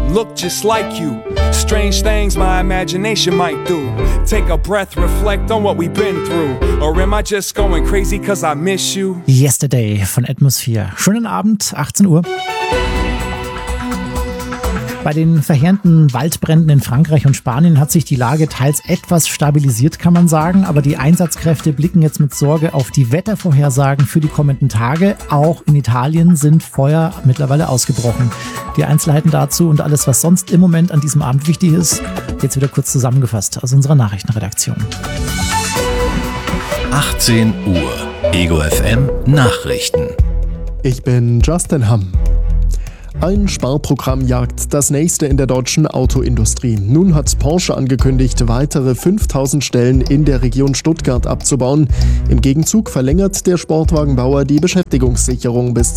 look just like you. Strange things my imagination might do. Take a breath, reflect on what we've been through. Or am I just going crazy cause I miss you? Yesterday von Atmosphere. Schönen Abend, 18 Uhr. Bei den verheerenden Waldbränden in Frankreich und Spanien hat sich die Lage teils etwas stabilisiert, kann man sagen. Aber die Einsatzkräfte blicken jetzt mit Sorge auf die Wettervorhersagen für die kommenden Tage. Auch in Italien sind Feuer mittlerweile ausgebrochen. Die Einzelheiten dazu und alles, was sonst im Moment an diesem Abend wichtig ist, jetzt wieder kurz zusammengefasst aus unserer Nachrichtenredaktion. 18 Uhr. Ego FM Nachrichten. Ich bin Justin Hamm. Ein Sparprogramm jagt das nächste in der deutschen Autoindustrie. Nun hat Porsche angekündigt, weitere 5000 Stellen in der Region Stuttgart abzubauen. Im Gegenzug verlängert der Sportwagenbauer die Beschäftigungssicherung bis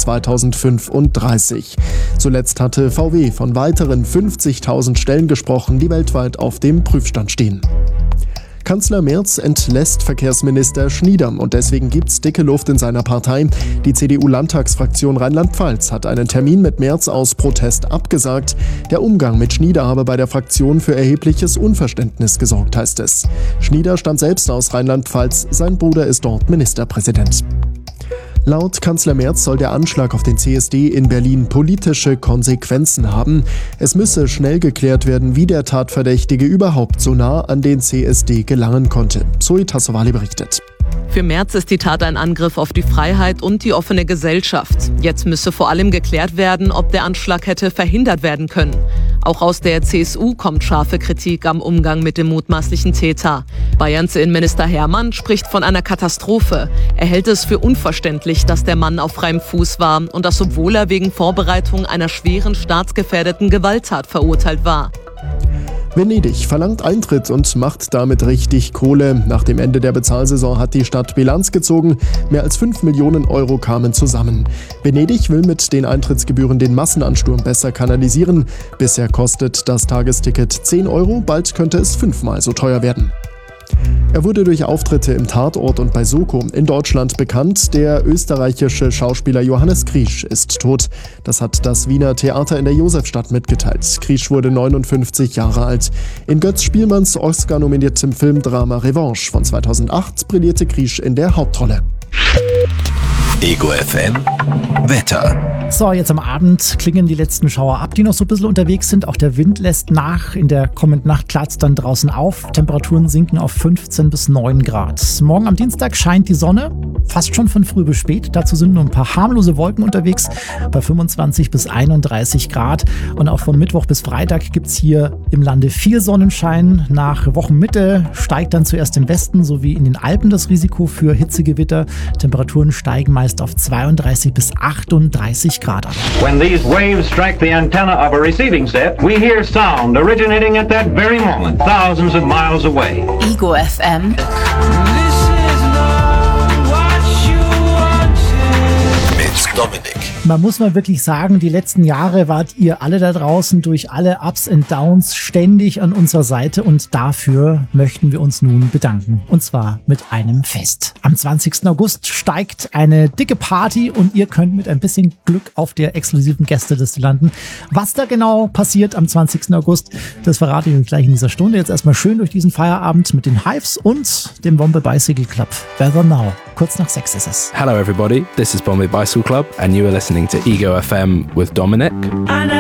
2035. Zuletzt hatte VW von weiteren 50.000 Stellen gesprochen, die weltweit auf dem Prüfstand stehen. Kanzler Merz entlässt Verkehrsminister Schnieder und deswegen gibt's dicke Luft in seiner Partei. Die CDU-Landtagsfraktion Rheinland-Pfalz hat einen Termin mit Merz aus Protest abgesagt. Der Umgang mit Schnieder habe bei der Fraktion für erhebliches Unverständnis gesorgt, heißt es. Schnieder stammt selbst aus Rheinland-Pfalz, sein Bruder ist dort Ministerpräsident. Laut Kanzler Merz soll der Anschlag auf den CSD in Berlin politische Konsequenzen haben. Es müsse schnell geklärt werden, wie der Tatverdächtige überhaupt so nah an den CSD gelangen konnte. Zoe Tassovali berichtet. Für Merz ist die Tat ein Angriff auf die Freiheit und die offene Gesellschaft. Jetzt müsse vor allem geklärt werden, ob der Anschlag hätte verhindert werden können. Auch aus der CSU kommt scharfe Kritik am Umgang mit dem mutmaßlichen Täter. Bayerns Innenminister Hermann spricht von einer Katastrophe. Er hält es für unverständlich, dass der Mann auf freiem Fuß war und das, obwohl er wegen Vorbereitung einer schweren staatsgefährdeten Gewalttat verurteilt war. Venedig verlangt Eintritt und macht damit richtig Kohle. Nach dem Ende der Bezahlsaison hat die Stadt Bilanz gezogen. Mehr als 5 Millionen Euro kamen zusammen. Venedig will mit den Eintrittsgebühren den Massenansturm besser kanalisieren. Bisher kostet das Tagesticket 10 Euro, bald könnte es 5-mal so teuer werden. Er wurde durch Auftritte im Tatort und bei Soko in Deutschland bekannt. Der österreichische Schauspieler Johannes Krisch ist tot. Das hat das Wiener Theater in der Josefstadt mitgeteilt. Krisch wurde 59 Jahre alt. In Götz Spielmanns Oscar-nominiertem Filmdrama Revanche von 2008 brillierte Krisch in der Hauptrolle. Ego FM Wetter. So, jetzt am Abend klingen die letzten Schauer ab, die noch so ein bisschen unterwegs sind. Auch der Wind lässt nach. In der kommenden Nacht klart es dann draußen auf. Temperaturen sinken auf 15 bis 9 Grad. Morgen am Dienstag scheint die Sonne. Fast schon von früh bis spät. Dazu sind nur ein paar harmlose Wolken unterwegs bei 25 bis 31 Grad. Und auch von Mittwoch bis Freitag gibt es hier im Lande viel Sonnenschein. Nach Wochenmitte steigt dann zuerst im Westen sowie in den Alpen das Risiko für Hitzegewitter. Temperaturen steigen meist auf 32 bis 38 Grad an. When these waves strike the antenna of a receiving set, we hear sound originating at that very moment, thousands of miles away. Ego FM. Dominik. Man muss mal wirklich sagen, die letzten Jahre wart ihr alle da draußen durch alle Ups und Downs ständig an unserer Seite und dafür möchten wir uns nun bedanken. Und zwar mit einem Fest. Am 20. August steigt eine dicke Party und ihr könnt mit ein bisschen Glück auf der exklusiven Gästeliste landen. Was da genau passiert am 20. August, das verrate ich euch gleich in dieser Stunde. Jetzt erstmal schön durch diesen Feierabend mit den Hives und dem Bombay Bicycle Club. Weather Now. Kurz nach 6 ist es. Hello everybody, this is Bombay Bicycle Club and you are listening to Ego FM with Dominic.